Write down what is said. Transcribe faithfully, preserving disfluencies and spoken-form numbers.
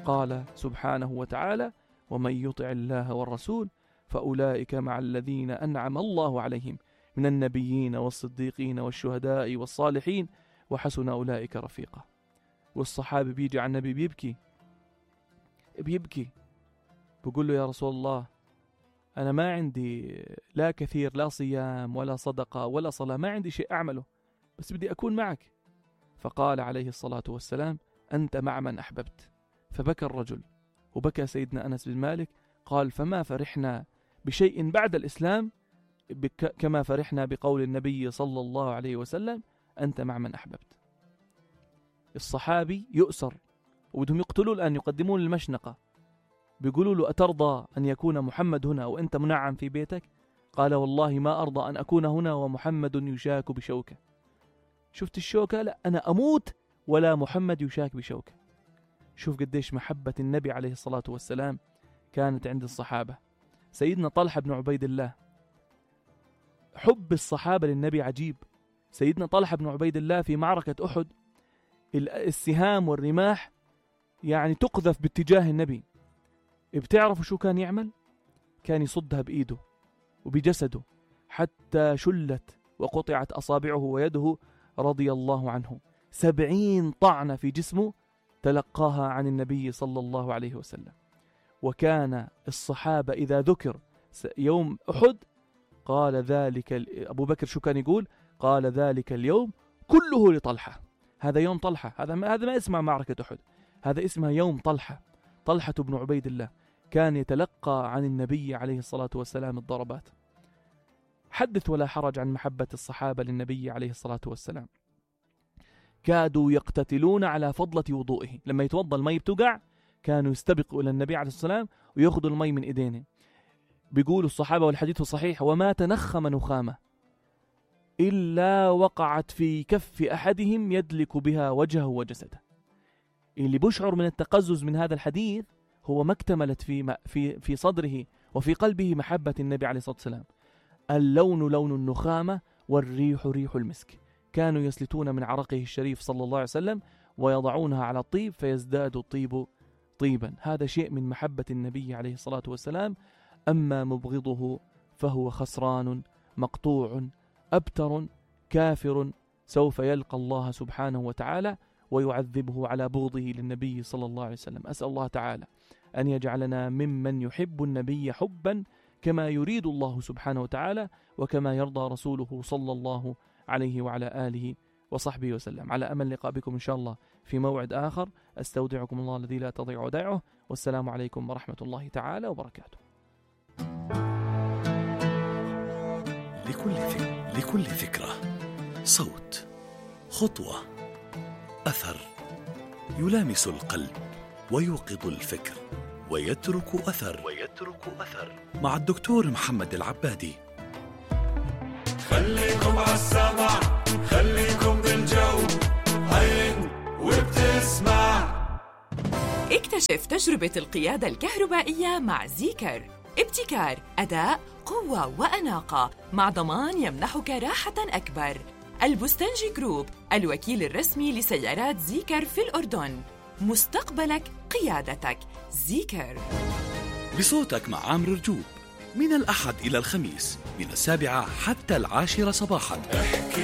قال سبحانه وتعالى: ومن يطع الله والرسول فأولئك مع الذين أنعم الله عليهم من النبيين والصديقين والشهداء والصالحين وحسن أولئك رفيقا. والصحابي بيجي عن النبي بيبكي بيبكي بيقول له: يا رسول الله، أنا ما عندي لا كثير، لا صيام ولا صدقة ولا صلاة، ما عندي شيء أعمله، بس بدي أكون معك. فقال عليه الصلاة والسلام: أنت مع من أحببت. فبكى الرجل، وبكى سيدنا أنس بن مالك، قال: فما فرحنا بشيء بعد الإسلام كما فرحنا بقول النبي صلى الله عليه وسلم: أنت مع من أحببت. الصحابي يؤسر وبدهم يقتلوا الآن، يقدمون المشنقة، بيقولوا له: أترضى أن يكون محمد هنا وأنت منعم في بيتك؟ قال: والله ما أرضى أن أكون هنا ومحمد يشاك بشوكة. شفت الشوكة؟ لا، أنا أموت ولا محمد يشاك بشوكة. شوف قديش محبة النبي عليه الصلاة والسلام كانت عند الصحابة. سيدنا طلحة بن عبيد الله، حب الصحابة للنبي عجيب. سيدنا طلحة بن عبيد الله في معركة أحد السهام والرماح يعني تقذف باتجاه النبي، بتعرفوا شو كان يعمل؟ كان يصدها بإيده وبجسده حتى شلت وقطعت أصابعه ويده رضي الله عنه. سبعين طعنة في جسمه تلقاها عن النبي صلى الله عليه وسلم. وكان الصحابة إذا ذكر يوم أحد قال ذلك، أبو بكر شو كان يقول؟ قال: ذلك اليوم كله لطلحة. هذا يوم طلحة، هذا ما, هذا ما اسمه معركة أحد، هذا اسمها يوم طلحة. طلحة بن عبيد الله كان يتلقى عن النبي عليه الصلاة والسلام الضربات. حدث ولا حرج عن محبة الصحابة للنبي عليه الصلاة والسلام. كادوا يقتتلون على فضلة وضوئه. لما يتوضى المي بتقع، كانوا يستبقوا إلى النبي عليه الصلاة والسلام ويأخذوا المي من إيدينه. بيقولوا الصحابة والحديث صحيح: وما تنخم نخامة إلا وقعت في كف أحدهم يدلك بها وجهه وجسده. اللي بشعر من التقزز من هذا الحديث هو ما اكتملت في في في صدره وفي قلبه محبة النبي عليه الصلاة والسلام. اللون لون النخامة والريح ريح المسك. كانوا يسلتون من عرقه الشريف صلى الله عليه وسلم ويضعونها على الطيب فيزداد الطيب طيبا. هذا شيء من محبة النبي عليه الصلاة والسلام. أما مبغضه فهو خسران مقطوع أبتر كافر، سوف يلقى الله سبحانه وتعالى ويعذبه على بغضه للنبي صلى الله عليه وسلم. أسأل الله تعالى أن يجعلنا ممن يحب النبي حبا كما يريد الله سبحانه وتعالى وكما يرضى رسوله صلى الله عليه وعلى آله وصحبه وسلم. على أمل لقاء بكم إن شاء الله في موعد آخر. أستودعكم الله الذي لا تضيع ودائعه، والسلام عليكم ورحمة الله تعالى وبركاته. لكل ذكر لكل ذكرى صوت، خطوة، أثر يلامس القلب ويوقظ الفكر ويترك أثر ويترك أثر مع الدكتور محمد العبادي. خليكم عالسمع، خليكم بالجو، هين وبتسمع. اكتشف تجربة القيادة الكهربائية مع زيكر. ابتكار، أداء، قوة وأناقة مع ضمان يمنحك راحة أكبر. البستنجي جروب، الوكيل الرسمي لسيارات زيكر في الأردن. مستقبلك قيادتك. زيكر. بصوتك مع عامر رجوب من الأحد إلى الخميس من السابعة حتى العاشرة صباحا.